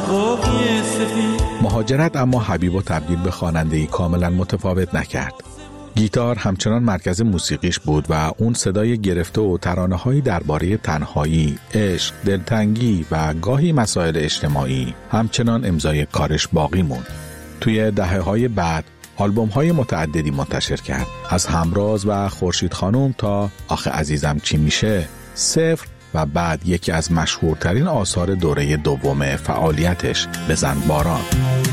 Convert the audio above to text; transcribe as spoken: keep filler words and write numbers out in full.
مهاجرت اما حبیبو تبدیل به خواننده‌ای کاملا متفاوت نکرد. گیتار همچنان مرکز موسیقیش بود و اون صدای گرفته و ترانه‌هایی درباره تنهایی، عشق، دلتنگی و گاهی مسائل اجتماعی همچنان امضای کارش باقی موند. توی دهه‌های بعد آلبوم‌های متعددی منتشر کرد، از همراز و خورشید خانم تا آخه عزیزم چی میشه، صفر و بعد یکی از مشهورترین آثار دوره دوم فعالیتش، بزن باران.